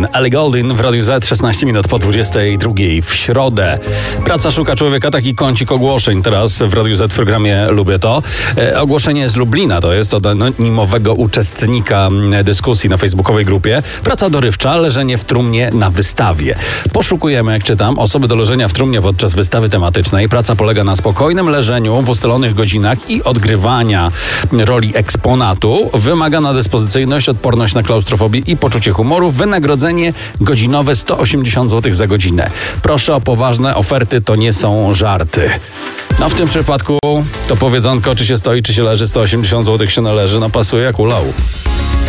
Ellie Goulding w Radiu Z, 16 minut po 22 w środę. Praca szuka człowieka, taki kącik ogłoszeń teraz w Radiu Z w programie Lubię To. Ogłoszenie z Lublina, to jest od anonimowego uczestnika dyskusji na facebookowej grupie. Praca dorywcza, leżenie w trumnie na wystawie. Poszukujemy, jak czytam, osoby do leżenia w trumnie podczas wystawy tematycznej. Praca polega na spokojnym leżeniu w ustalonych godzinach i odgrywania roli eksponatu. Wymagana dyspozycyjność, odporność na klaustrofobię i poczucie humoru. Wynagrodzenie godzinowe 180 zł za godzinę. Proszę o poważne oferty, to nie są żarty. No w tym przypadku to powiedzonko, czy się stoi, czy się leży, 180 zł się należy, no pasuje jak ulał.